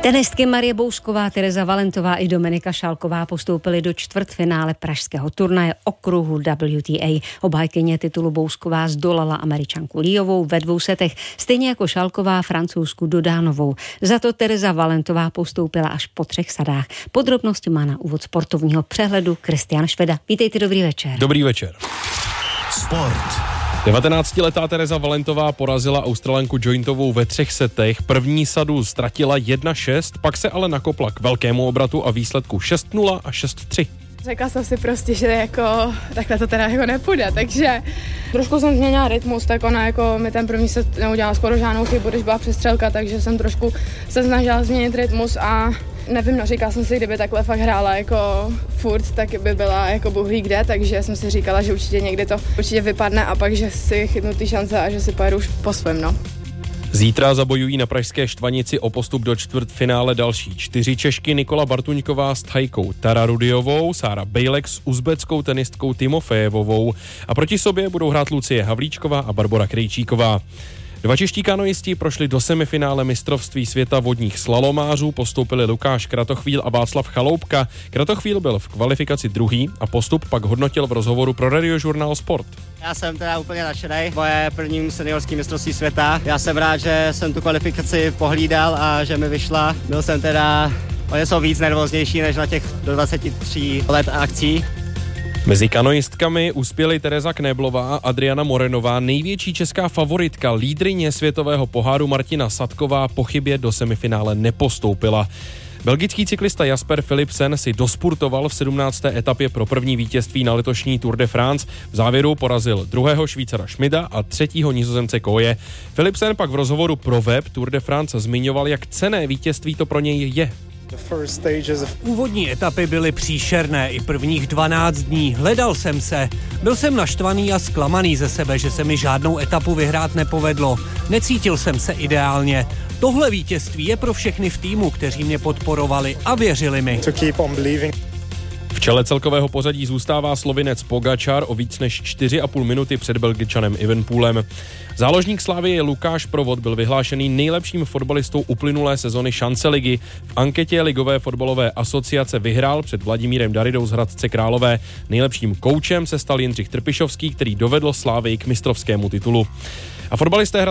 Tenistky Marie Bousková, Tereza Valentová i Dominika Šálková postoupily do čtvrtfinále pražského turnaje okruhu WTA. Obhájkyně titulu Bousková zdolala Američanku Liovou ve 2 setech, stejně jako Šálková Francouzsku Dodánovou. Za to Tereza Valentová postoupila až po 3 sadách. Podrobnosti má na úvod sportovního přehledu Kristián Šveda. Vítejte, dobrý večer. Dobrý večer. Sport. 19letá Tereza Valentová porazila Australanku Jointovou ve 3 setech. První sadu ztratila 1-6, pak se ale nakopla k velkému obratu a výsledku 6-0 a 6-3. Řekla jsem si prostě, že jako takhle to teda jako nepůjde, takže trošku jsem změnila rytmus, tak ona jako mi ten první set neudělala skoro žádnou chybu, když byla přestřelka, takže jsem trošku se snažila změnit rytmus a nevím, no říkala jsem si, kdyby takhle fakt hrála jako furt, tak by byla jako bůh ví kde, takže jsem si říkala, že určitě někdy to určitě vypadne a pak, že si chytnu ty šance a že si pojedu už po svém, no. Zítra zabojují na pražské Štvanici o postup do čtvrtfinále další 4 Češky: Nikola Bartuňková s Thajkou Tara Rudiovou, Sára Bejlek s uzbeckou tenistkou Timofejevovou a proti sobě budou hrát Lucie Havlíčková a Barbora Krejčíková. 2 čeští kanoisti prošli do semifinále mistrovství světa vodních slalomářů, postoupili Lukáš Kratochvíl a Václav Chaloupka. Kratochvíl byl v kvalifikaci druhý a postup pak hodnotil v rozhovoru pro Radiožurnál Sport. Já jsem teda úplně nadšenej, moje první seniorský mistrovství světa. Já jsem rád, že jsem tu kvalifikaci pohlídal a že mi vyšla. Byl jsem teda o něco víc nervóznější než na těch do 23 let akcí. Mezi kanoistkami uspěly Tereza Knéblová a Adriana Morenová. Největší česká favoritka, lídryně světového poháru Martina Sadková, po chybě do semifinále nepostoupila. Belgický cyklista Jasper Philipsen si dospurtoval v 17. etapě pro první vítězství na letošní Tour de France. V závěru porazil 2. Švýcara Schmida a 3. Nizozemce Koje. Philipsen pak v rozhovoru pro web Tour de France zmiňoval, jak cenné vítězství to pro něj je. Úvodní etapy byly příšerné i prvních 12 dní. Hledal jsem se. Byl jsem naštvaný a zklamaný ze sebe, že se mi žádnou etapu vyhrát nepovedlo. Necítil jsem se ideálně. Tohle vítězství je pro všechny v týmu, kteří mě podporovali a věřili mi. V čele celkového pořadí zůstává Slovinec Pogačar o víc než 4,5 minuty před Belgičanem Evenepoelem. Záložník Slavie Lukáš Provod byl vyhlášený nejlepším fotbalistou uplynulé sezony Šance ligy. V anketě Ligové fotbalové asociace vyhrál před Vladimírem Daridou z Hradce Králové. Nejlepším koučem se stal Jindřich Trpišovský, který dovedl Slavii k mistrovskému titulu. A fotbalisté